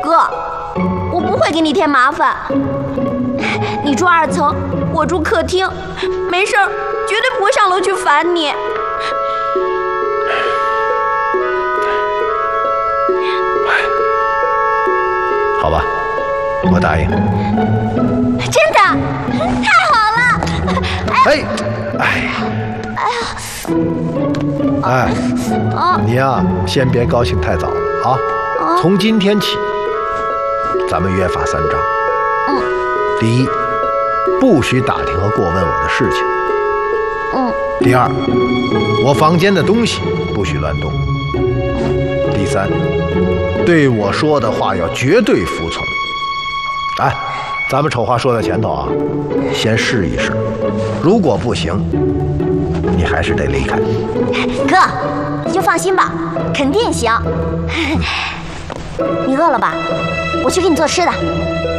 哥，我不会给你添麻烦。你住2层，我住客厅，没事儿绝对不会上楼去烦你。 好吧，我答应。 真的，太好了！ 你呀，先别高兴太早了啊。从今天起，咱们约法3章。第一，不许打听和过问我的事情。第二，我房间的东西不许乱动。第三，对我说的话要绝对服从。咱们丑话说在前头啊，先试一试，如果不行，你还是得离开。 哥，你就放心吧，肯定行。你饿了吧？我去给你做吃的。